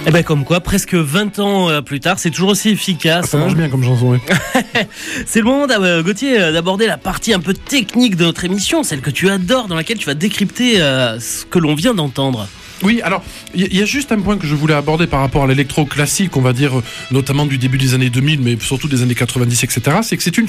Et ben comme quoi, presque 20 ans plus tard, c'est toujours aussi efficace. Ça marche bien comme chanson, oui. C'est le moment, Gauthier, d'aborder la partie un peu technique de notre émission, celle que tu adores, dans laquelle tu vas décrypter ce que l'on vient d'entendre. Oui, alors, il y a juste un point que je voulais aborder par rapport à l'électro classique, on va dire, notamment du début des années 2000, mais surtout des années 90, etc. C'est que c'est une